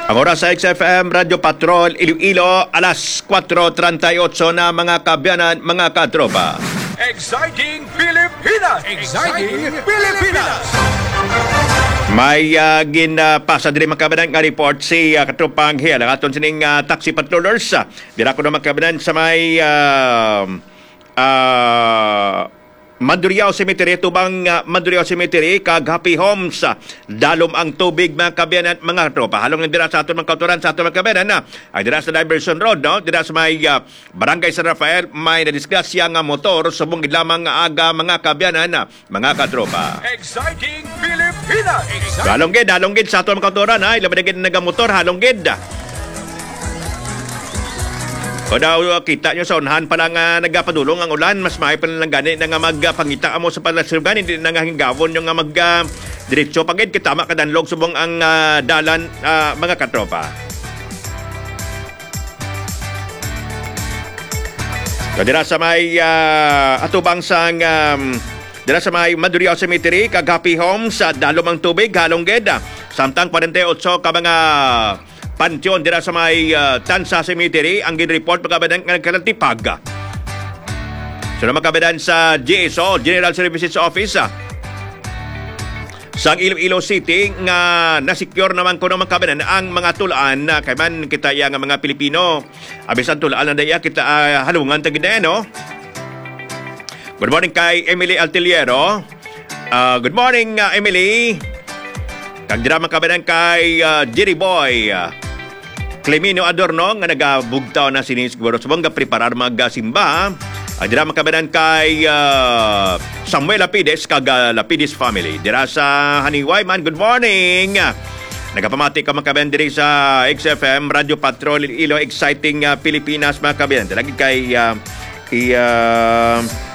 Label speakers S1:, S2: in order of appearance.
S1: Ang oras sa XFM Radio Patrol Iloilo, alas 4:38 na mga kabyanan, mga katropa.
S2: Exciting Pilipinas! Exciting Pilipinas!
S1: May ginapasa din makabanan nga report si Katropang Hiel. Ang aton sining taxi patrollers. Dira ko na makabanan sa may Maduriao Cemetery, tubang Maduriao Cemetery, kag Happy Homes. Dalom ang tubig mga kabayan mga tropa. Halong nang dira sa aton mga kauturan sa aton mga kabayan na ay dira sa Diversion Road, no? Dira sa may Barangay San Rafael, may nadisgrasya nga motor subong lamang nga aga mga kabayan mga katropa.
S2: Exciting Pilipinas!
S1: Halong gid sa aton mga kauturan, ha? Ilaban na gid nagamotor, halong gid. O daw kita nyo sa unahan pa lang nagpapadulong ang ulan, mas maay pa lang gani na nga magpangita mo sa palasirgan, hindi na nga hinggawon yung nga diretso pagid kitama kadanlog subong ang dalan mga katropa. So dira sa may atubang sang dira sa may Maduriao Cemetery, kag Happy Homes, dalom ang tubig, halong gid. Samtang 48 ka mga Panteon dira sa may Tansa Cemetery ang gin-report pagkabadan ng kalantipag. So na makabadan sa GSO, General Services Office sa Iloilo City nga na-secure naman ko naman kabadan ang mga tulaan na kay man kita yang mga Pilipino. Abisan tulaan na daya kita halungan tagid na, no? Good morning kay Emily Altiliero. Good morning Emily. Kag dira makabadan kay Jerry Boy. Clemino Adorno nga nagabugtaw na sinis siguro subong ga preparar magsimba. Dira makabadan kay Samuel Lapides kag Lapides family. Dira sa Haniway man, good morning. Nagapamati ka makabadan diri sa XFM Radio Patrol Iloilo, exciting Pilipinas makabadan. Lagi kay